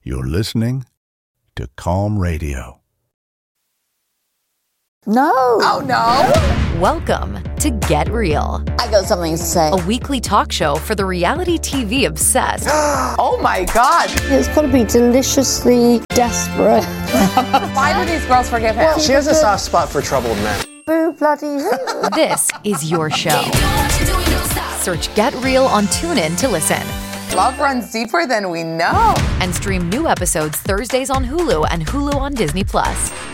You're listening to Calm Radio. No. Oh, no. Welcome to Get Real, I got something to say. a weekly talk show for the reality TV obsessed. Oh, my God. It's got to be deliciously desperate. Why do these girls forgive him? She has a soft spot for troubled men. Boo bloody who. This is your show. Search Get Real on TuneIn to listen. Love runs deeper than we know. And stream new episodes Thursdays on Hulu and Hulu on Disney+.